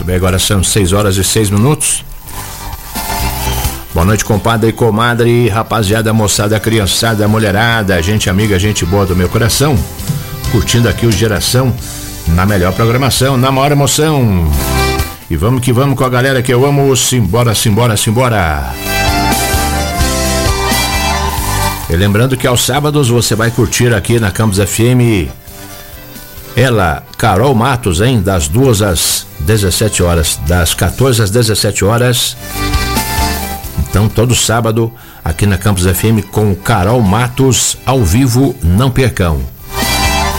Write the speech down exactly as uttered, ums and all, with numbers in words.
Bem, agora são seis horas e seis minutos. Boa noite, compadre e comadre, rapaziada, moçada, criançada, mulherada, gente amiga, gente boa do meu coração. Curtindo aqui o Geração na melhor programação, na maior emoção. E vamos que vamos com a galera que eu amo. Simbora, simbora, simbora. E lembrando que aos sábados você vai curtir aqui na Campus F M ela, Carol Matos, hein? Das duas às dezessete horas, das quatorze às dezessete horas. Então, todo sábado, aqui na Campus F M com Carol Matos, ao vivo, não percam.